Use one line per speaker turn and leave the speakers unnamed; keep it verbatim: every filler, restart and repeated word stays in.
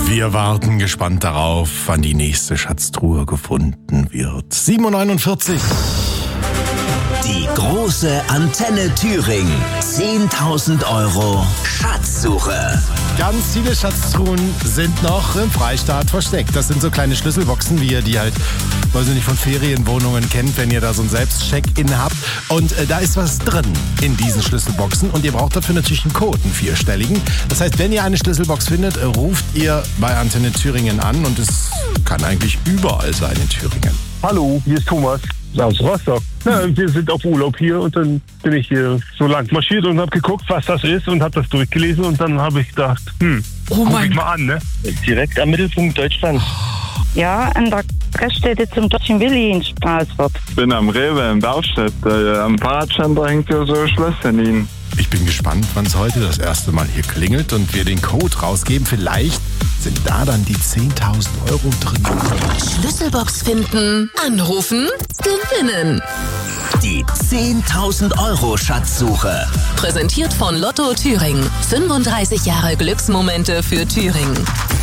Wir warten gespannt darauf, wann die nächste Schatztruhe gefunden wird. sieben Uhr neunundvierzig.
Die große Antenne Thüringen. zehntausend Euro Schatzsuche.
Ganz viele Schatztruhen sind noch im Freistaat versteckt. Das sind so kleine Schlüsselboxen, wie ihr die halt, weiß ich nicht, von Ferienwohnungen kennt, wenn ihr da so ein Selbstcheck-In habt. Und äh, da ist was drin in diesen Schlüsselboxen. Und ihr braucht dafür natürlich einen Code, einen vierstelligen. Das heißt, wenn ihr eine Schlüsselbox findet, ruft ihr bei Antenne Thüringen an. Und es kann eigentlich überall sein in Thüringen.
Hallo, hier ist Thomas aus Rostock. Ja, wir sind auf Urlaub hier und dann bin ich hier so lang marschiert und habe geguckt, was das ist und habe das durchgelesen und dann habe ich gedacht, hm,
oh
guck ich mal an, ne?
Direkt am Mittelpunkt Deutschlands.
Ja, an der Gaststätte zum Deutschen Willi in Straßburg.
Ich bin am Rewe in Baustedt. Äh, am Fahrradständer hängt ja so ein Schlösschen hin.
Ich bin gespannt, wann es heute das erste Mal hier klingelt und wir den Code rausgeben. Vielleicht sind da dann die zehntausend Euro drin.
Schlüsselbox finden, anrufen, gewinnen.
Die zehntausend Euro Schatzsuche.
Präsentiert von Lotto Thüringen. fünfunddreißig Jahre Glücksmomente für Thüringen.